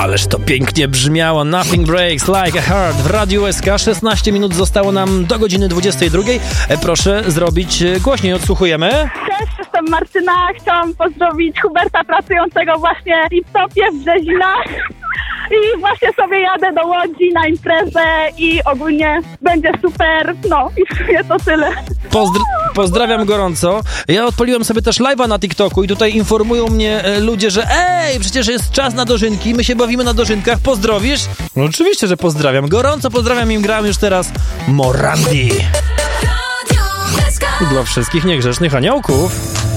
Ależ to pięknie brzmiało. Nothing breaks like a heart w Radiu SK. 16 minut zostało nam do godziny 22. Proszę zrobić głośniej, odsłuchujemy. Cześć, jestem Martyna. Chciałam pozdrowić Huberta pracującego właśnie w Tip-Topie w Brzezinach. I właśnie sobie jadę do Łodzi na imprezę i ogólnie będzie super. No i w sumie to tyle. Pozdrawiam gorąco. Ja odpaliłem sobie też live'a na TikToku i tutaj informują mnie ludzie, że przecież jest czas na dożynki, my się bawimy na dożynkach, pozdrowisz? No oczywiście, że pozdrawiam. Gorąco pozdrawiam i gram już teraz Morandi. Dla wszystkich niegrzecznych aniołków.